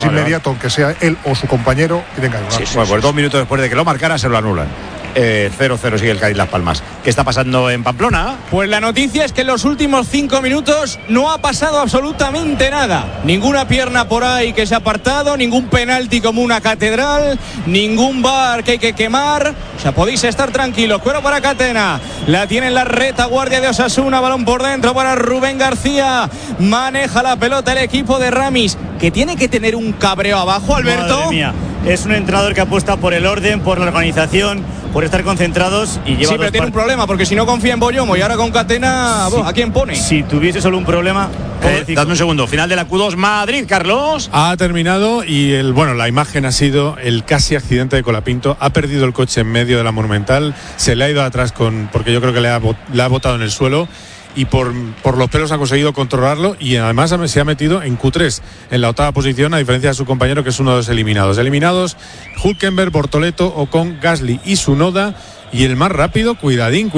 inmediato, que sea él o su compañero, tienen que anular. Bueno, pues 2 minutos después de que lo marcara se lo anulan. 0-0 sigue el Cádiz Las Palmas. ¿Qué está pasando en Pamplona? Pues la noticia es que en los últimos 5 minutos no ha pasado absolutamente nada. Ninguna pierna por ahí que se ha apartado, ningún penalti como una catedral, ningún VAR que hay que quemar. O sea, podéis estar tranquilos. Cuero para Catena. La tiene en la retaguardia de Osasuna. Balón por dentro para Rubén García. Maneja la pelota el equipo de Ramis, que tiene que tener un cabreo abajo, Alberto. Madre mía. Es un entrenador que apuesta por el orden, por la organización, por estar concentrados y lleva. Sí, pero tiene un problema, porque si no confía en Boyomo y ahora con Catena, sí. ¿A quién pone? Si tuviese solo un problema. Dame un segundo. Final de la Q2 Madrid, Carlos. Ha terminado y la imagen ha sido el casi accidente de Colapinto. Ha perdido el coche en medio de la Monumental, se le ha ido atrás porque yo creo que le ha botado en el suelo. Y por los pelos ha conseguido controlarlo y además se ha metido en Q3 en la 8ª posición, a diferencia de su compañero, que es uno de los eliminados. Hülkenberg, Bortoleto, Ocon, Gasly y Tsunoda. Y el más rápido, cuidadín,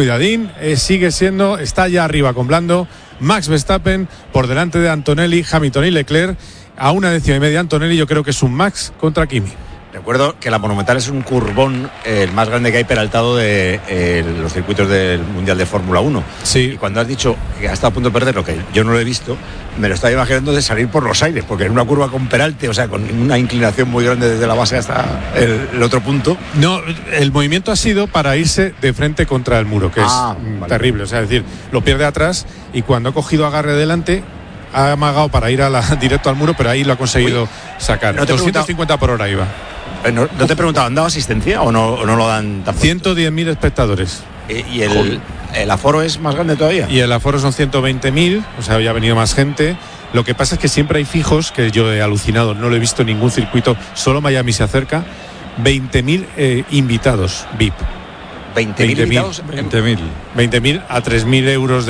está ya arriba con Blando, Max Verstappen, por delante de Antonelli, Hamilton y Leclerc. A 1,5 de Antonelli. Yo creo que es un Max contra Kimi. Recuerdo que la Monumental es un curbón, el más grande que hay peraltado de los circuitos del Mundial de Fórmula 1. Sí. Y cuando has dicho que ha estado a punto de perder, lo que yo no lo he visto, me lo estaba imaginando de salir por los aires, porque en una curva con peralte, o sea, con una inclinación muy grande desde la base hasta el otro punto. No, el movimiento ha sido para irse de frente contra el muro, que es terrible. O sea, es decir, lo pierde atrás y cuando ha cogido agarre delante, ha amagado para ir directo al muro, pero ahí lo ha conseguido sacar. 250 por hora iba. ¿No te he preguntado, ¿han dado asistencia o no lo dan tampoco? 110.000 espectadores. ¿Y el aforo es más grande todavía? Y el aforo son 120.000, o sea, ya ha venido más gente. Lo que pasa es que siempre hay fijos, que yo he alucinado, no lo he visto en ningún circuito, solo Miami se acerca. 20.000 invitados VIP. 20.000 invitados. 20.000 a 3.000 euros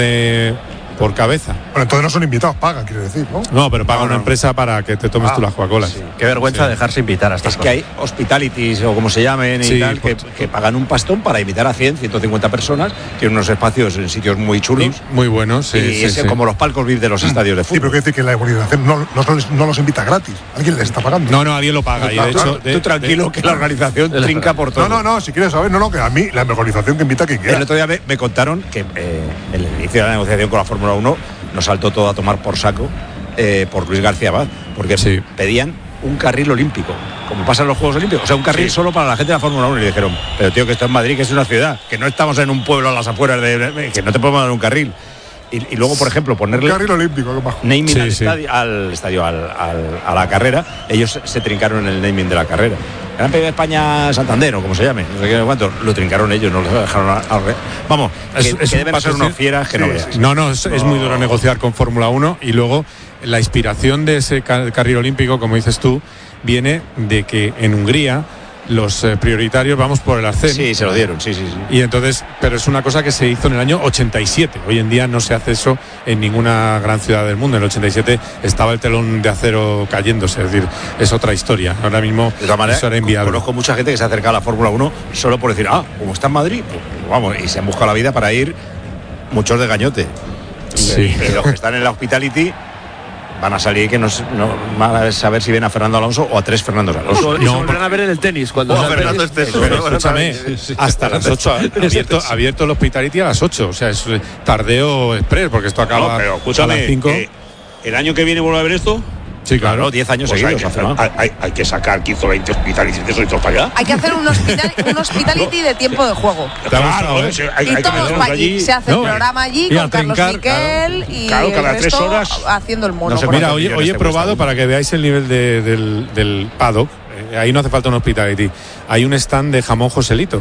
por cabeza. Bueno, entonces no son invitados, pagan, quiere decir, ¿no? No, pero paga una empresa para que te tomes tú las Coca-Colas. Sí. Qué vergüenza dejarse invitar a estas cosas. Que hay hospitalities o como se llamen y tal, que pagan un pastón para invitar a 150 personas. Tienen unos espacios en sitios muy chulos. Muy buenos, sí. Y es como los palcos VIP de los estadios de fútbol. Sí, pero quiere decir que la organización no los invita gratis. Alguien les está pagando. No, alguien lo paga. Y de hecho, tú tranquilo, que la organización trinca por todo. No, si quieres saber, que a mí la organización que invita a quien quiera. El otro día me contaron que el inicio de la negociación con la Fórmula 1 nos saltó todo a tomar por saco por Luis García Abad, porque pedían un carril olímpico, como pasa en los Juegos Olímpicos, o sea, un carril solo para la gente de la Fórmula 1. Y le dijeron, pero tío, que esto es Madrid, que es una ciudad, que no estamos en un pueblo a las afueras que no te podemos dar un carril. Y luego, por ejemplo, ponerle un carril olímpico, qué bajo. Naming al estadio, a la carrera. Ellos se trincaron el naming de la carrera. Gran Premio de España Santander, o como se llame, no sé qué cuánto, lo trincaron ellos, no lo dejaron vamos, que deben ser unos fieras que no veas. No, es muy duro negociar con Fórmula 1. Y luego la inspiración de ese carril olímpico, como dices tú, viene de que en Hungría los prioritarios vamos por el arcén. Sí, se lo dieron, sí. Y entonces, pero es una cosa que se hizo en el año 87. Hoy en día no se hace eso en ninguna gran ciudad del mundo. En el 87 estaba el telón de acero cayéndose, es decir, es otra historia. Ahora mismo de todas maneras, eso era inviable. Conozco mucha gente que se acerca a la Fórmula 1 solo por decir, como está en Madrid, pues vamos, y se han buscado la vida para ir muchos de gañote. Sí. Y los que están en la Hospitality van a salir que no van a saber si ven a Fernando Alonso o a 3 Fernandos Alonso. No, van a ver en el tenis cuando Fernando esté. Pero escúchame, hasta las 8 abierto el Hospitality a las 8, o sea, es tardeo express, porque esto acaba a las 5. ¿El año que viene vuelve a ver esto? Sí, claro, 10 años seguidos. Hay que sacar 15 o 20 hospitalities de eso y todo para allá. Hay que hacer un hospitality de tiempo de juego. Claro, y todos allí. Se hace el programa allí con Carlos Miquel y cada 3 horas haciendo el mono. Mira, hoy he probado para que veáis el nivel del paddock. Ahí no hace falta un hospitality. Hay un stand de jamón Joselito.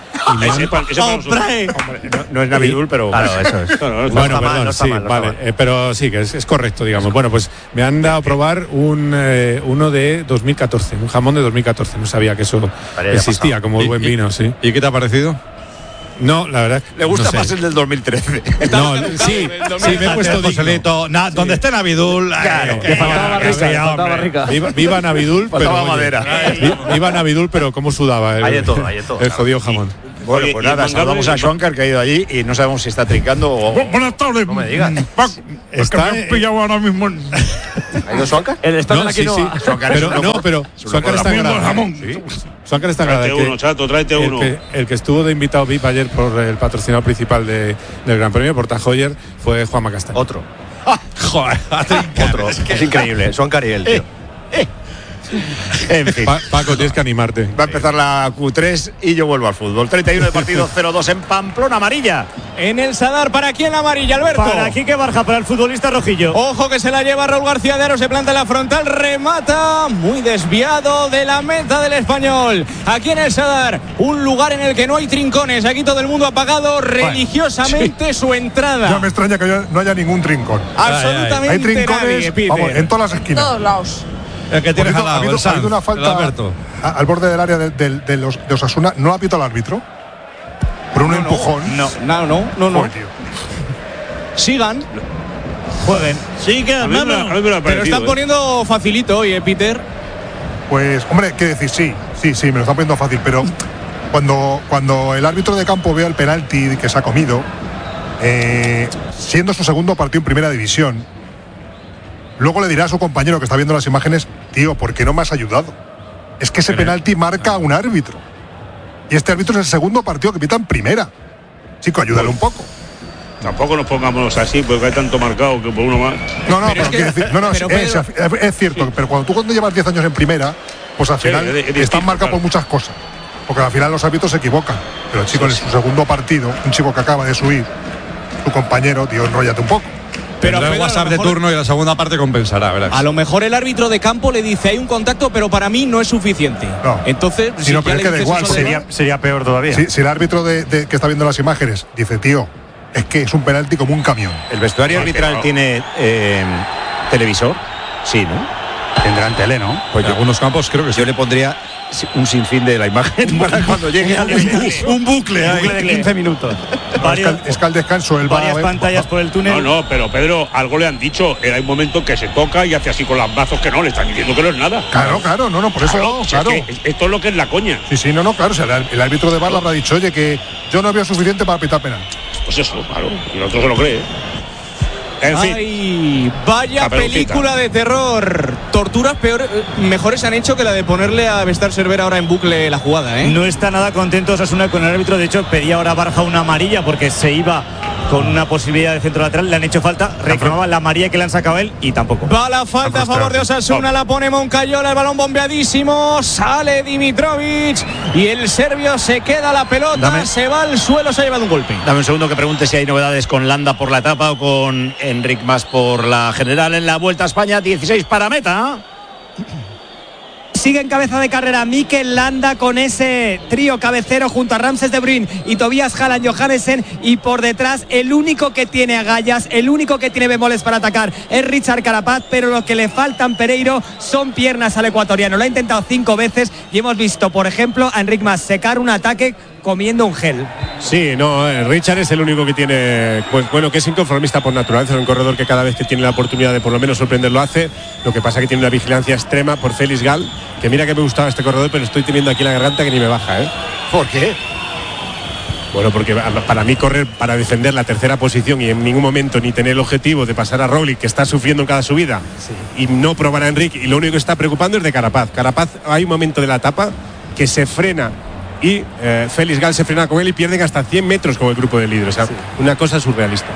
No es Navidul, pero claro, eso es. Bueno, perdón, sí, vale, pero sí, que es correcto, digamos. Bueno, pues me han dado a probar uno de 2014, un jamón de 2014. No sabía que eso existía como el buen vino, sí. ¿Y qué te ha parecido? No, la verdad. Le gusta más el del 2013. No, sí, me he puesto Joselito. Donde esté Navidul. Claro, que faltaba barrica. Viva Navidul, pero madera. Viva Navidul, pero cómo sudaba hay de todo. el jodido jamón. Bueno, pues nada, saludamos a Schwankar que ha ido allí y no sabemos si está trincando o... Buenas tardes. No me digas. Está pillado ahora mismo. ¿Ha ido Schwankar? El estado sí. Pero Schwankar está grabado. Schwankar está grabado. Tráete uno, Chato, tráete uno. El que estuvo de invitado VIP ayer por el patrocinador principal del Gran Premio, por Tajoyer, fue Juanma Castaño. Otro. Joder, Otro. Es increíble, Schwankar y él, tío. En fin. Paco, tienes que animarte. Va a empezar la Q3 y yo vuelvo al fútbol. 31 de partido, 0-2 en Pamplona, amarilla. En el Sadar, ¿para quién la amarilla, Alberto? Para Quique Barja, para el futbolista rojillo. Ojo que se la lleva Raúl García de Aro, se planta en la frontal, remata, muy desviado de la meta del Español. Aquí en el Sadar, un lugar en el que no hay trincones, aquí todo el mundo ha pagado religiosamente su entrada. Ya me extraña que no haya ningún trincón. Absolutamente hay trincones, nadie, vamos, en todas las esquinas. Todos lados. El que tienes al lado, ha habido una falta al borde del área de Osasuna. ¿No la ha pitado el árbitro? Por un empujón. No. Joder, tío. Sigan. Jueguen. A mí me ha Pero parecido, están poniendo facilito hoy, Peter. Pues, hombre, ¿qué decir? Sí, me lo están poniendo fácil, pero cuando el árbitro de campo vea el penalti que se ha comido, siendo su segundo partido en primera división, luego le dirá a su compañero que está viendo las imágenes, tío, ¿por qué no me has ayudado? Es que ese penalti marca a un árbitro. Y este árbitro es el segundo partido que pita en primera. Chico, ayúdale un poco. Tampoco nos pongamos así, porque hay tanto marcado que por uno más. Es cierto, pero cuando llevas 10 años en primera, pues al final están marcados por muchas cosas. Porque al final los árbitros se equivocan. Pero el chico en su segundo partido, un chico que acaba de subir, su compañero, tío, enróllate un poco. Pero el WhatsApp de turno y la segunda parte compensará, ¿verdad? A lo mejor el árbitro de campo le dice hay un contacto, pero para mí no es suficiente. No. Entonces, si no, pero es que da igual, sería peor todavía. Si el árbitro que está viendo las imágenes dice, tío, es que es un penalti como un camión. ¿El vestuario arbitral tiene televisor? Sí, ¿no? Tendrán tele, ¿no? Pues en algunos campos creo que sí. Yo le pondría un sinfín de la imagen para cuando llegue un bucle ahí. De 15 minutos. Es que al descanso él varias pantallas por el túnel. No, pero Pedro, algo le han dicho. Era un momento que se toca y hace así con los brazos que no, le están diciendo que no es nada. Claro, por eso, claro. Es que esto es lo que es la coña. Sí, claro. O sea, el árbitro de VAR le habrá dicho, oye, que yo no había suficiente para pitar penal. Pues eso, claro. Y el otro se lo cree. En fin. Ay, vaya película de terror. Torturas mejores han hecho que la de ponerle a Bestar Cervera ahora en bucle la jugada, ¿eh? No está nada contento Osasuna con el árbitro. De hecho, pedía ahora Barja una amarilla porque se iba con una posibilidad de centro lateral. Le han hecho falta, reclamaba la amarilla que le han sacado él y tampoco. Va la falta a favor de Osasuna, la pone Moncayola, el balón bombeadísimo, sale Dimitrovic y el serbio se queda la pelota, se va al suelo, se ha llevado un golpe. Dame un segundo que pregunte si hay novedades con Landa por la etapa o con Enric Mas por la general en la Vuelta a España. 16 para meta. Sigue en cabeza de carrera Mikel Landa con ese trío cabecero junto a Ramses de Bruyn y Tobias Haaland Johannesen, y por detrás el único que tiene agallas, el único que tiene bemoles para atacar es Richard Carapaz, pero lo que le faltan Pereiro son piernas al ecuatoriano. Lo ha intentado 5 veces y hemos visto, por ejemplo, a Enric Mas secar un ataque comiendo un gel. Sí, no, Richard es el único que tiene, pues bueno, que es inconformista por naturaleza, es un corredor que cada vez que tiene la oportunidad de por lo menos sorprender lo hace. Lo que pasa es que tiene una vigilancia extrema por Félix Gal, que mira que me gustaba este corredor, pero estoy teniendo aquí la garganta que ni me baja, ¿eh? ¿Por qué? Bueno, porque para mí correr para defender la tercera posición y en ningún momento ni tener el objetivo de pasar a Roglic, que está sufriendo en cada subida, y no probar a Enric, y lo único que está preocupando es de Carapaz. Carapaz, hay un momento de la etapa que se frena y Félix Gal se frena con él y pierden hasta 100 metros con el grupo de líderes. O sea, una cosa surrealista.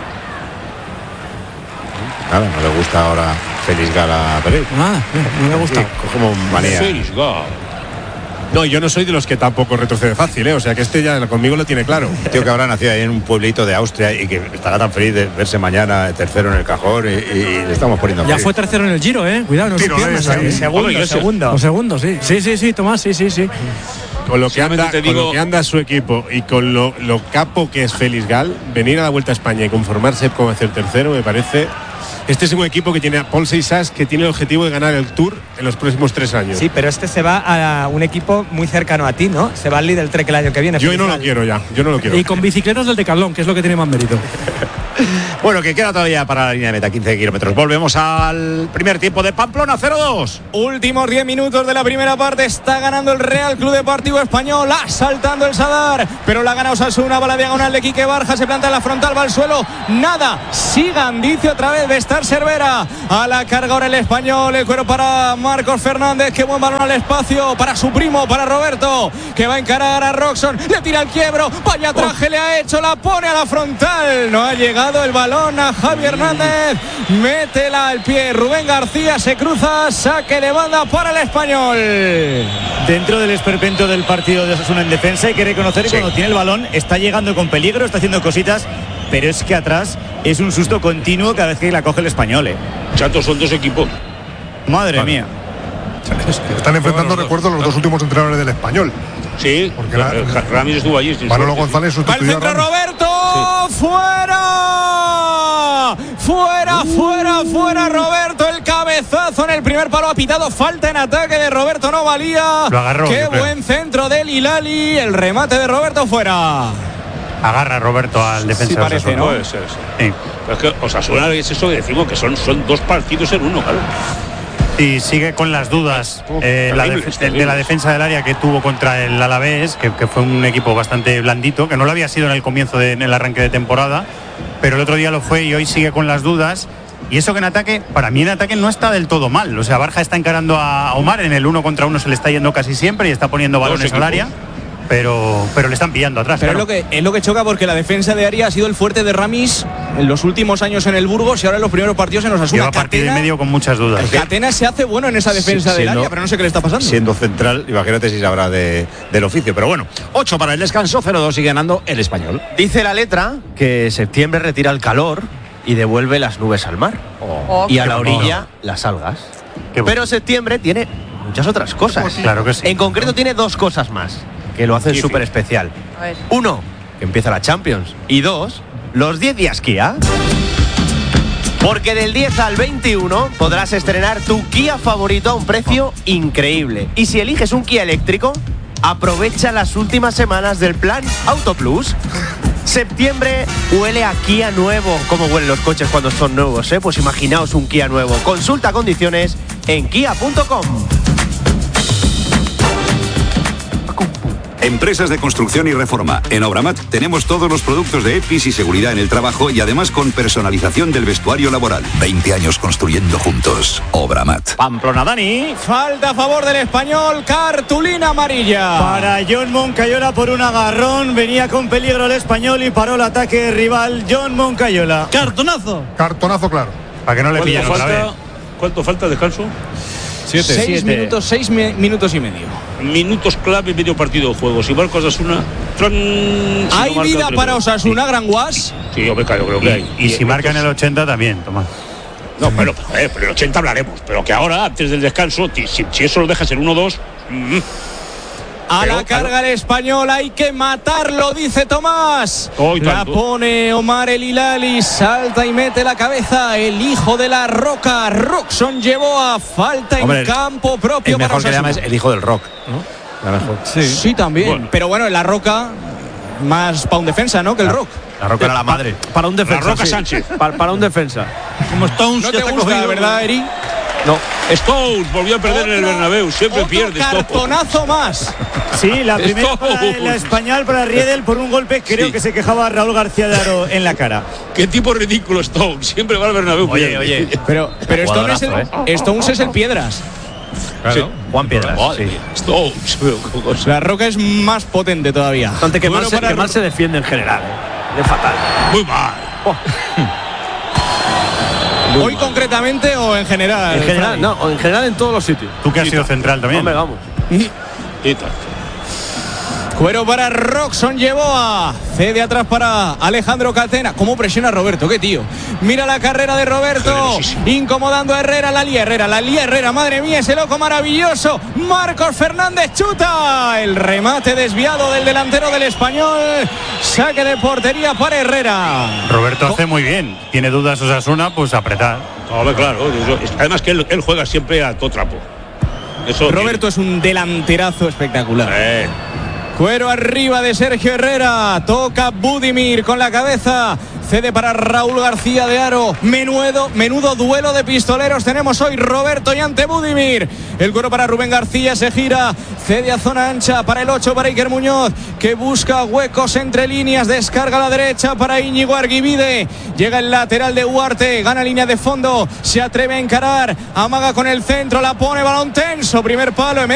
Nada, no le gusta ahora Félix Gal a Pérez. No me gusta. Como manía. Félix Gal. No, yo no soy de los que tampoco retrocede fácil, ¿eh? O sea que este ya conmigo lo tiene claro. Tío que habrá nacido ahí en un pueblito de Austria y que estará tan feliz de verse mañana tercero en el cajón y le estamos poniendo ya feliz. Fue tercero en el Giro, Cuidado, no se pierdas. Segundo, sí. Sí, Tomás, sí. Con lo que anda su equipo y con lo capo que es Félix Gal, venir a la Vuelta a España y conformarse con hacer tercero, me parece. Este es un equipo que tiene a Paul Seixas, que tiene el objetivo de ganar el Tour en los próximos 3 años. Sí, pero este se va a un equipo muy cercano a ti, ¿no? Se va al Lidl Trek el año que viene. Yo no lo quiero ya, yo no lo quiero. Y con bicicletas del Decathlon, que es lo que tiene más mérito. Bueno, que queda todavía para la línea de meta, 15 kilómetros. Volvemos al primer tiempo de Pamplona, 0-2. Últimos 10 minutos de la primera parte. Está ganando el Real Club Deportivo Español. Asaltando el Sadar. Pero la gana Osasuna. Va a la diagonal de Quique Barja. Se planta en la frontal. Va al suelo. Nada. Sigan. Dice otra vez Bestar Cervera. A la carga ahora el Español. El cuero para Marcos Fernández. Que buen balón al espacio. Para su primo. Para Roberto. Que va a encarar a Roxon. Le tira el quiebro. Vaya traje le ha hecho. La pone a la frontal. No ha llegado el balón a Javi Hernández. Métela al pie. Rubén García se cruza. Saque de banda para el Español. Dentro del esperpento del partido de Osasuna en defensa, hay que reconocer que cuando tiene el balón está llegando con peligro, está haciendo cositas, pero es que atrás es un susto continuo cada vez que la coge el Español. Chato, son dos equipos. Madre mía. Están enfrentando, recuerdo, los dos últimos entrenadores del Español. Sí, porque Ramírez estuvo allí. Manolo González sustituyó a Roberto. Sí. Fuera Roberto. El cabezazo en el primer palo ha pitado. Falta en ataque de Roberto, no valía. Lo agarró. Qué buen centro del Hilali. El remate de Roberto fuera. Agarra Roberto al defensa. Sí parece, ¿no? Puede ser, sí. Pero es que Osasuna es eso que decimos, que son dos partidos en uno, claro. Y sigue con las dudas de la defensa del área que tuvo contra el Alavés, que fue un equipo bastante blandito, que no lo había sido en el comienzo en el arranque de temporada, pero el otro día lo fue y hoy sigue con las dudas. Y eso que en ataque, para mí en ataque no está del todo mal. O sea, Barja está encarando a Omar, en el 1 contra 1 se le está yendo casi siempre y está poniendo balones al área. Pero le están pillando atrás. Pero claro. es lo que choca, porque la defensa de área ha sido el fuerte de Ramis en los últimos años en el Burgos y ahora en los primeros partidos en Osasuna. Lleva partido y medio con muchas dudas. Catena se hace bueno en esa defensa del área, pero no sé qué le está pasando. Siendo central, imagínate si sabrá del oficio. Pero bueno, 8 para el descanso, 0-2 sigue ganando el Español. Dice la letra que septiembre retira el calor y devuelve las nubes al mar. Y a la orilla las algas. Pero septiembre tiene muchas otras cosas. Claro que sí. En concreto tiene dos cosas más que lo hacen súper especial. 1, que empieza la Champions. Y 2, los 10 días Kia. Porque del 10 al 21 podrás estrenar tu Kia favorito a un precio increíble. Y si eliges un Kia eléctrico, aprovecha las últimas semanas del plan Auto Plus. Septiembre huele a Kia nuevo. ¿Cómo huelen los coches cuando son nuevos, eh? Pues imaginaos un Kia nuevo. Consulta condiciones en kia.com. Empresas de construcción y reforma. En Obramat tenemos todos los productos de EPIs y seguridad en el trabajo y además con personalización del vestuario laboral. 20 años construyendo juntos. Obramat. Pamplona, Dani. Falta a favor del Español, cartulina amarilla. Para John Moncayola por un agarrón. Venía con peligro el Español y paró el ataque rival John Moncayola. Cartonazo. Cartonazo, claro. Para que no le pillen otra vez. ¿Cuánto falta de descanso? 6 minutos, 6 minutos y medio. Minutos clave, medio partido de juego. Si marca Osasuna, ¿hay vida para Osasuna, Gran Guas? Sí, yo creo que hay. Y si marca en el 80 también, Tomás. No, pero en el 80 hablaremos. Pero que ahora, antes del descanso, si eso lo dejas en 1-2... A la carga el Español, hay que matarlo, dice Tomás. La pone Omar El Hilali, salta y mete la cabeza. El hijo de la Roca, Roxon llevó a falta en campo propio. El mejor que llama es el hijo del Rock, ¿no? La mejor. Sí, también. Bueno. Pero bueno, la Roca más para un defensa, ¿no? Que el Rock. La Roca era la madre. Para un defensa. La Roca Sánchez. Para un defensa. Como Stones. No te gusta, ¿verdad, Eri? No. Stones volvió a perder en el Bernabéu. Siempre pierde. Cartonazo más. Sí, la primera para la Español, para Riedel, por un golpe. Creo que se quejaba Raúl García de Aro en la cara. Qué tipo ridículo Stones. Siempre va al Bernabéu. Oye. Pero Stones es el Piedras. Claro. Sí. Juan Piedras. Stones. La Roca es más potente todavía. Bastante que mal se defiende en general. De fatal. Muy mal. ¿Hoy concretamente o en general? En general, no, en general en todos los sitios. Tú que has sido central también. Hombre, vamos. Cuero para Roxon, llevó a cede atrás para Alejandro Catena. ¿Cómo presiona Roberto? ¿Qué tío? Mira la carrera de Roberto, incomodando a Herrera, la lía Herrera, madre mía, ese loco maravilloso. Marcos Fernández chuta, el remate desviado del delantero del Español. Saque de portería para Herrera. Roberto hace muy bien. Tiene dudas Osasuna, pues apretar. Hombre, claro. Además que él juega siempre a todo trapo. Roberto es un delanterazo espectacular. Cuero arriba de Sergio Herrera. Toca Budimir con la cabeza. cede para Raúl García de Haro. Menudo duelo de pistoleros tenemos hoy. Roberto y ante Budimir. El cuero para Rubén García, se gira, cede a zona ancha para el 8, para Iker Muñoz, que busca huecos entre líneas, descarga a la derecha para Íñigo Arguibide. Llega el lateral de Huarte, gana línea de fondo, se atreve a encarar, amaga con el centro, la pone, balón tenso, primer palo.